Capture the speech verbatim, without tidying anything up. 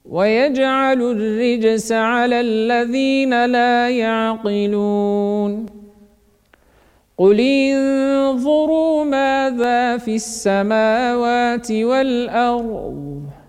ويجعل الرجس على الذين لا يعقلون قل انظروا ماذا في السماوات والأرض